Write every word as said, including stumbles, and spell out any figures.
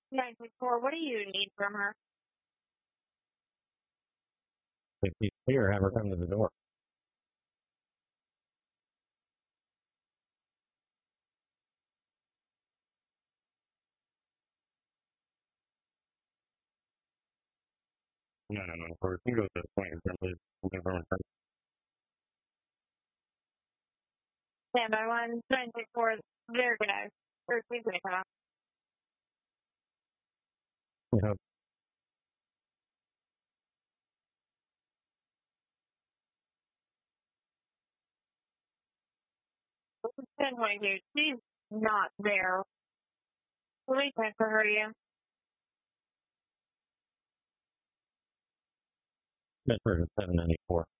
nine six four, what do you need from her? If she's here, have her come to the door. No, no, no. Or we can go to the point and please. We'll confirm and confirm. Standby one, nine six four, they're gonna, or she's gonna come out. We hope. ten twenty-two, she's not there. Let me transfer her to you. Bedford seven ninety-four.